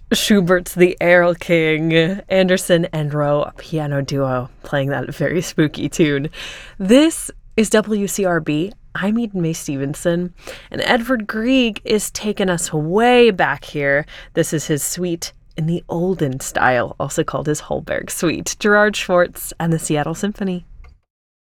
Schubert's The Erl King, Anderson and Rowe, a piano duo playing that very spooky tune. This is WCRB. I'm Eden Mae Stevenson, and Edvard Grieg is taking us way back here. This is his suite in the olden style, also called his Holberg Suite. Gerard Schwartz and the Seattle Symphony.